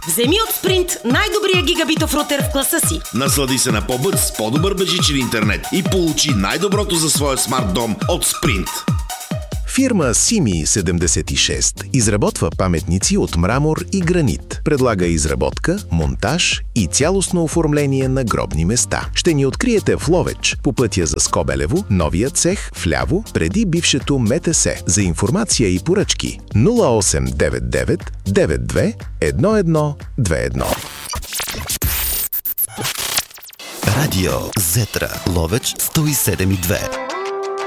Вземи от Sprint най-добрия гигабитов рутер в класа си. Наслади се на по-бърз, по-добър бежичен интернет и получи най-доброто за своя смарт дом от Sprint. Фирма Simi 76 изработва паметници от мрамор и гранит. Предлага изработка, монтаж и цялостно оформление на гробни места. Ще ни откриете в Ловеч, по пътя за Скобелево, новия цех вляво, преди бившето МТС. За информация и поръчки 0899 92 1121. Радио Зетра, Ловеч 107,2.